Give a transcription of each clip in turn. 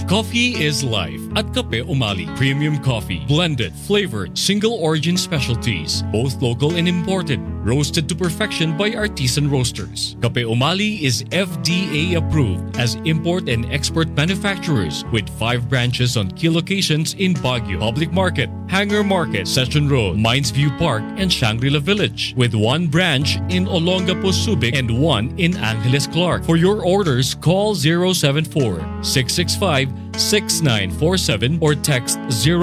Coffee is life at Kape Umali. Premium coffee, blended, flavored, single origin specialties, both local and imported, roasted to perfection by artisan roasters. Kape Umali is FDA approved as import and export manufacturers with 5 branches on key locations in Baguio, Public Market, Hangar Market, Session Road, Mines View Park, and Shangri-La Village, with 1 branch in Olongapo, Subic, and 1 in Angeles Clark. For your orders, call 074-665-6947 or text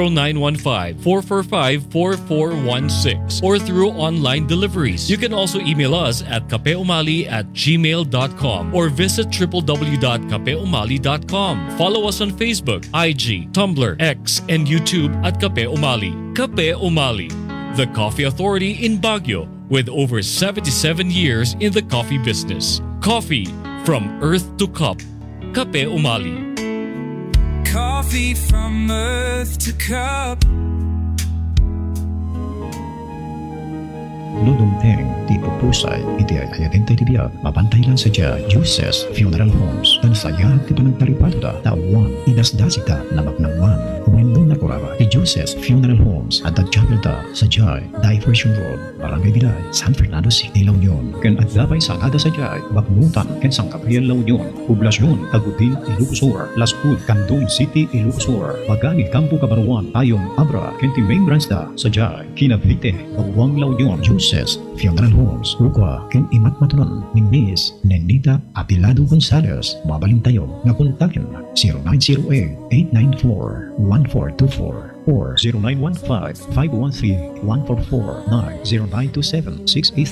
0915-445-4416 or through online deliveries. You can also email us at kapeumali@gmail.com or visit www.kapeumali.com. Follow us on Facebook, IG, Tumblr, X, and YouTube at Kape Umali. Kape Umali, the coffee authority in Baguio with over 77 years in the coffee business. Coffee from earth to cup. Kape Umali. Coffee from earth to cup. Ludumpeng, tipo pusay, iti ay ayating tayo tibiyag, mapantay lang sadya, Juices, Funeral Homes, dan saya ti panagtaripado da, tawan, idasdasita, nabak ng man, umendong na kuraba, ti Juices, Funeral Homes, at chapel da, sadyay, Diversion Road, Barangay Bilay, San Fernando City, La Union, ken agdapay sangada sadyay, Baknutan, ken San Gabriel, La Union, Poblasyon, Agutin, Ilocos Sur, Las Pud, Candon City, Ilocos Sur, Pagani, Campo Cabaruan, Ayong, Abra, ken ti main branch da, sadyay, Kinavite, Bawang, La Union, Juices, Funeral Homes, Ukwa, ken imat matunon ni Miss Nenita Apilado Gonzalez. Mabaling tayo nga kontakin 0908-894-1424 or 0915-513-1449,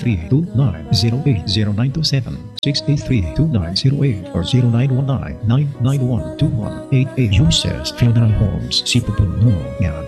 0927-683-2908, 0927-683-2908 or 0919-991-2188. Juices Funeral Homes, si pupuno nga